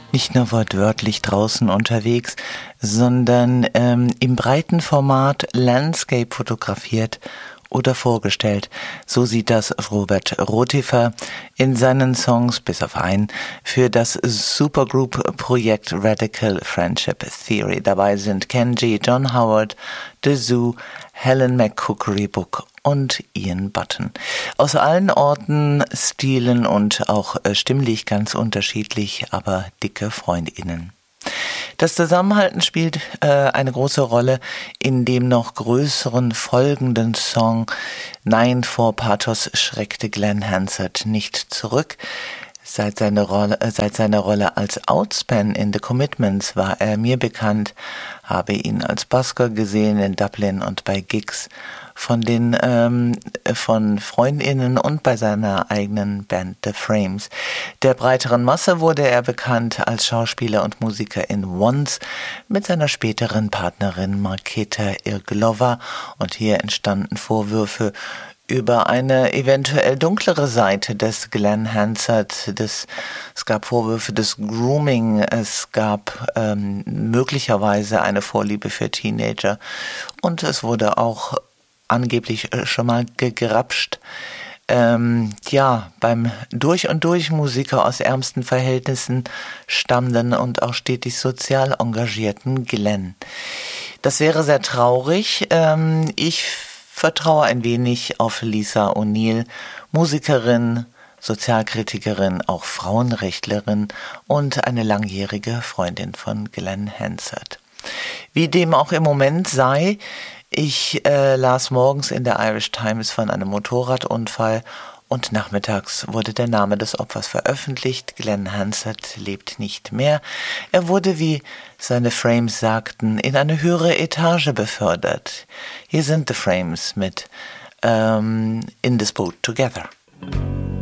Nicht nur wortwörtlich draußen unterwegs, sondern im breiten Format Landscape fotografiert oder vorgestellt. So sieht das Robert Rotifer in seinen Songs, bis auf einen, für das Supergroup-Projekt Radical Friendship Theory. Dabei sind Kenji, John Howard, The Zoo, Helen McCookery-Book und Ian Button. Aus allen Orten, Stilen und auch stimmlich ganz unterschiedlich, aber dicke FreundInnen. Das Zusammenhalten spielt eine große Rolle in dem noch größeren folgenden Song. Nein, vor Pathos schreckte Glenn Hansard nicht zurück. Seit seiner Rolle als Outspan in The Commitments war er mir bekannt, habe ihn als Busker gesehen in Dublin und bei Gigs von FreundInnen und bei seiner eigenen Band The Frames. Der breiteren Masse wurde er bekannt als Schauspieler und Musiker in Once mit seiner späteren Partnerin Markéta Irglova, und hier entstanden Vorwürfe über eine eventuell dunklere Seite des Glenn Hansard. Es gab Vorwürfe des Grooming, es gab möglicherweise eine Vorliebe für Teenager und es wurde auch angeblich schon mal gegrapscht. Beim durch und durch Musiker aus ärmsten Verhältnissen stammenden und auch stetig sozial engagierten Glenn. Das wäre sehr traurig. Ich vertraue ein wenig auf Lisa O'Neill, Musikerin, Sozialkritikerin, auch Frauenrechtlerin und eine langjährige Freundin von Glenn Hansard. Wie dem auch im Moment sei, ich las morgens in der Irish Times von einem Motorradunfall und nachmittags wurde der Name des Opfers veröffentlicht. Glenn Hansard lebt nicht mehr. Er wurde, wie seine Frames sagten, in eine höhere Etage befördert. Hier sind The Frames mit In This Boat Together.